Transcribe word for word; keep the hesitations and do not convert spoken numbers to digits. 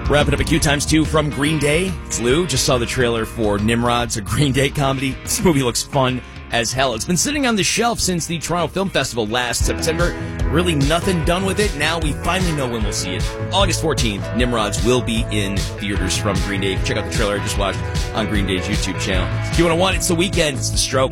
Wrapping up a Q times two from Green Day. It's Lou. Just saw the trailer for Nimrod's a Green Day comedy. This movie looks fun as hell. It's been sitting on the shelf since the Toronto Film Festival last September. Really nothing done with it. Now we finally know when we'll see it. August fourteenth, Nimrod's will be in theaters from Green Day. Check out the trailer I just watched on Green Day's YouTube channel. Q one oh one, it's the weekend. It's The Stroke.